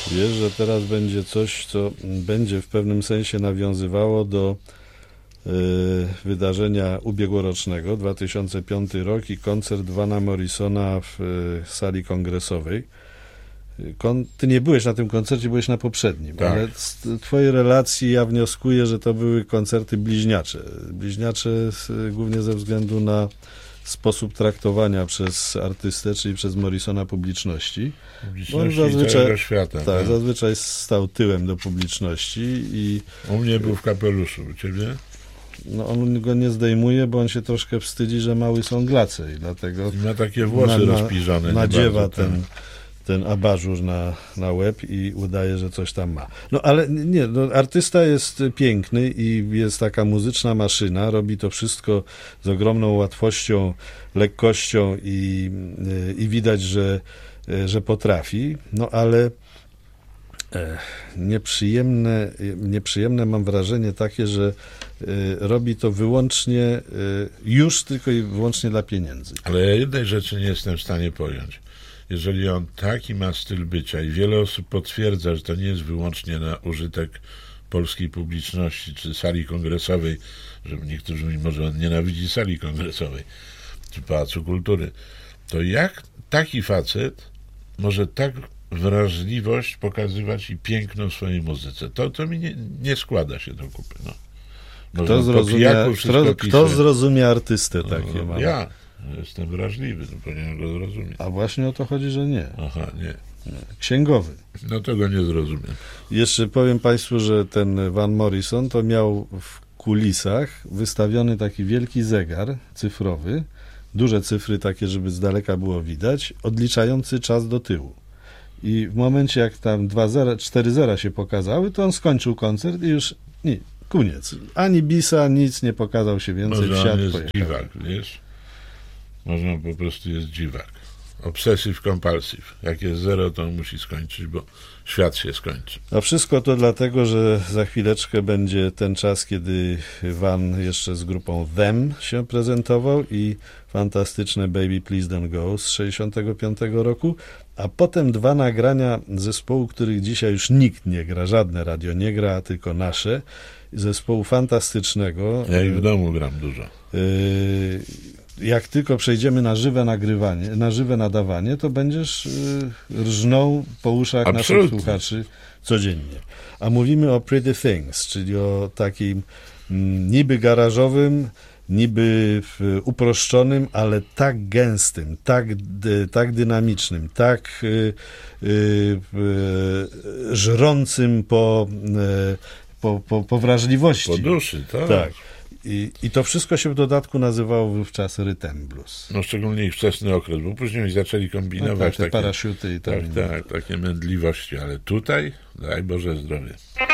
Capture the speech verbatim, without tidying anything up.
Wiesz, że teraz będzie coś, co będzie w pewnym sensie nawiązywało do y, wydarzenia ubiegłorocznego, dwa tysiące piąty rok i koncert Vana Morrisona w y, sali kongresowej. Kon, ty nie byłeś na tym koncercie, byłeś na poprzednim, tak. Ale z twojej relacji ja wnioskuję, że to były koncerty bliźniacze. Bliźniacze z, głównie ze względu na sposób traktowania przez artystę, czyli przez Morrisona publiczności. Publiczności zazwyczaj, całego świata. Tak, tak, zazwyczaj stał tyłem do publiczności. I u mnie był w kapeluszu, u ciebie? No on go nie zdejmuje, bo on się troszkę wstydzi, że mały są glace i dlatego I ma takie włosy na, rozpiżone. Nadziewa bardzo, ten, ten abażur na, na łeb i udaje, że coś tam ma. No ale nie, no, artysta jest piękny i jest taka muzyczna maszyna, robi to wszystko z ogromną łatwością, lekkością i, i widać, że, że potrafi, no ale e, nieprzyjemne, nieprzyjemne mam wrażenie takie, że e, robi to wyłącznie, e, już tylko i wyłącznie dla pieniędzy. Ale ja jednej rzeczy nie jestem w stanie pojąć. Jeżeli on taki ma styl bycia i wiele osób potwierdza, że to nie jest wyłącznie na użytek polskiej publiczności czy sali kongresowej, że niektórzy mimo, że on nienawidzi sali kongresowej czy Pałacu Kultury, to jak taki facet może tak wrażliwość pokazywać i piękno w swojej muzyce? To, to mi nie, nie składa się do kupy. No. Kto zrozumie, kto, kto zrozumie artystę takie? No, ja. Jestem wrażliwy, no powinienem go zrozumieć. A właśnie o to chodzi, że nie. Aha, nie. Księgowy. No to go nie zrozumiem. Jeszcze powiem Państwu, że ten Van Morrison to miał w kulisach wystawiony taki wielki zegar cyfrowy, duże cyfry takie, żeby z daleka było widać, odliczający czas do tyłu. I w momencie, jak tam dwa zera, cztery zera się pokazały, to on skończył koncert i już nie, koniec. Ani bisa, nic nie pokazał się więcej. Może on jest dziwak, wiesz? Może on po prostu jest dziwak. Obsessive compulsive. Jak jest zero, to on musi skończyć, bo świat się skończy. A wszystko to dlatego, że za chwileczkę będzie ten czas, kiedy Van jeszcze z grupą Them się prezentował i fantastyczne Baby Please Don't Go z sześćdziesiątego piątego roku, a potem dwa nagrania zespołu, których dzisiaj już nikt nie gra, żadne radio nie gra, tylko nasze. Zespołu fantastycznego. Ja i w domu gram dużo. Yy, jak tylko przejdziemy na żywe nagrywanie, na żywe nadawanie, to będziesz y, rżnął po uszach Absolutnie. Naszych słuchaczy codziennie. A mówimy o Pretty Things, czyli o takim m, niby garażowym, niby y, uproszczonym, ale tak gęstym, tak, dy, tak dynamicznym, tak y, y, y, żrącym po, y, po, po, po wrażliwości. Po duszy, tak. tak. I, I to wszystko się w dodatku nazywało wówczas rytm blues. No szczególnie ich wczesny okres, bo później zaczęli kombinować no tak, te takie paraszuty i tak. Tak, tak, takie mędliwości, ale tutaj daj Boże zdrowie.